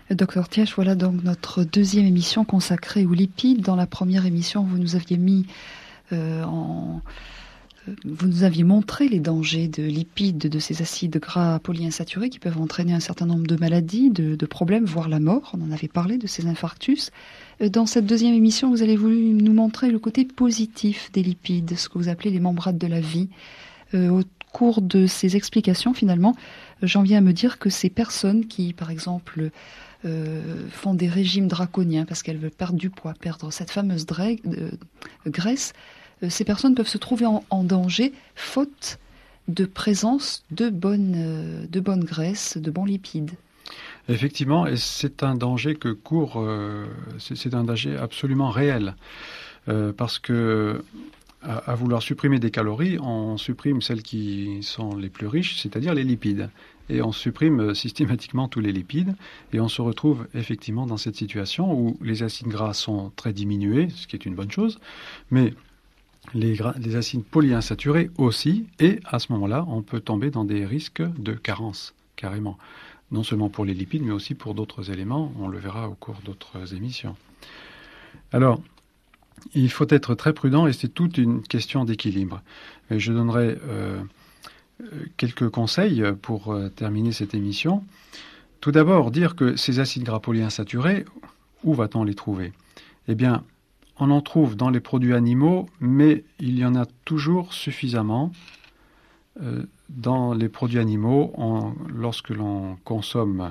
Docteur Tièche, voilà donc notre deuxième émission consacrée aux lipides. Dans la première émission, vous nous aviez vous nous aviez montré les dangers de lipides, de ces acides gras polyinsaturés qui peuvent entraîner un certain nombre de maladies, de problèmes, voire la mort. On en avait parlé de ces infarctus. Dans cette deuxième émission, vous allez voulu nous montrer le côté positif des lipides, ce que vous appelez les membranes de la vie. Au cours de ces explications, finalement, j'en viens à me dire que ces personnes qui, par exemple, font des régimes draconiens parce qu'elles veulent perdre du poids, perdre cette fameuse graisse, ces personnes peuvent se trouver en danger faute de présence de bonnes graisses, de bons lipides. Effectivement, et c'est un danger que court, c'est un danger absolument réel, parce que à vouloir supprimer des calories, on supprime celles qui sont les plus riches, c'est-à-dire les lipides. Et on supprime systématiquement tous les lipides, et on se retrouve effectivement dans cette situation où les acides gras sont très diminués, ce qui est une bonne chose, mais les acides polyinsaturés aussi, et à ce moment-là, on peut tomber dans des risques de carence, carrément. Non seulement pour les lipides, mais aussi pour d'autres éléments, on le verra au cours d'autres émissions. Alors, il faut être très prudent, et c'est toute une question d'équilibre. Et je donnerai quelques conseils pour terminer cette émission. Tout d'abord, dire que ces acides gras polyinsaturés, où va-t-on les trouver ? Eh bien, on en trouve dans les produits animaux, mais il y en a toujours suffisamment dans les produits animaux. Lorsque l'on consomme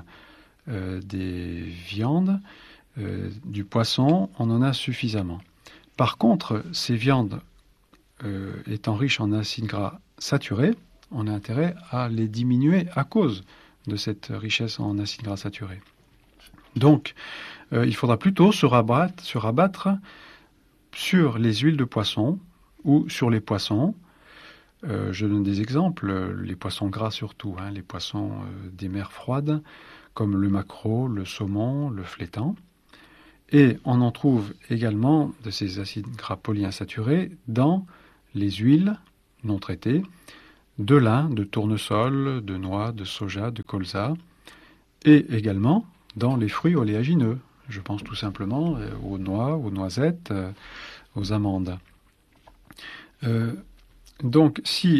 des viandes, du poisson, on en a suffisamment. Par contre, ces viandes étant riches en acides gras saturés, on a intérêt à les diminuer à cause de cette richesse en acides gras saturés. Donc, il faudra plutôt se rabattre sur les huiles de poisson ou sur les poissons. Je donne des exemples, les poissons gras surtout, les poissons des mers froides, comme le maquereau, le saumon, le flétan. Et on en trouve également de ces acides gras polyinsaturés dans les huiles non traitées, de lin, de tournesol, de noix, de soja, de colza, et également dans les fruits oléagineux. Je pense tout simplement aux noix, aux noisettes, aux amandes. Donc,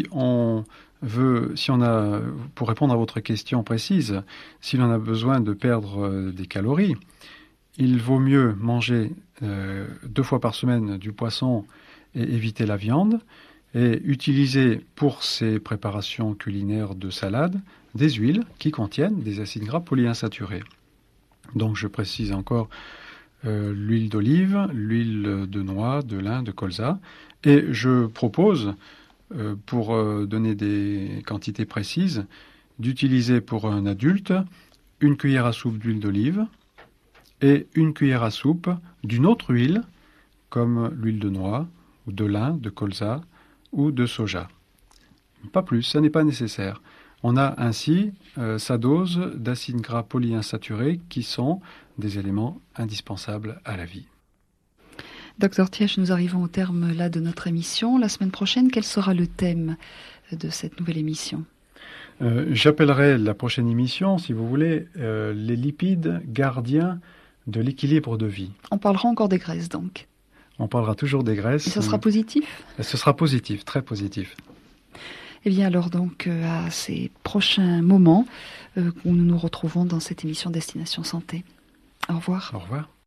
pour répondre à votre question précise, si l'on a besoin de perdre des calories, il vaut mieux manger 2 fois par semaine du poisson et éviter la viande, et utiliser pour ces préparations culinaires de salade des huiles qui contiennent des acides gras polyinsaturés. Donc je précise encore l'huile d'olive, l'huile de noix, de lin, de colza, et je propose, pour donner des quantités précises, d'utiliser pour un adulte 1 cuillère à soupe d'huile d'olive et 1 cuillère à soupe d'une autre huile, comme l'huile de noix, ou de lin, de colza ou de soja. Pas plus, ça n'est pas nécessaire. On a ainsi sa dose d'acides gras polyinsaturés qui sont des éléments indispensables à la vie. Docteur Tièche, nous arrivons au terme là de notre émission. La semaine prochaine, quel sera le thème de cette nouvelle émission ? J'appellerai la prochaine émission, si vous voulez, les lipides gardiens de l'équilibre de vie. On parlera encore des graisses donc. On parlera toujours des graisses. Et ça sera positif ? Ce sera positif, très positif. Eh bien alors donc à ces prochains moments où nous nous retrouvons dans cette émission Destination Santé. Au revoir. Au revoir.